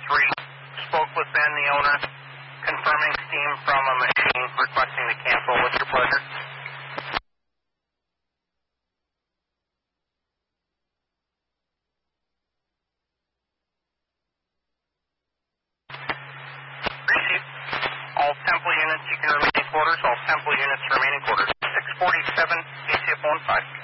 Spoke with Ben, the owner, confirming steam from a machine, requesting to cancel. What's your pleasure? Received. All template units, you can remain in quarters. All template units remain in quarters. 647, ACF 15.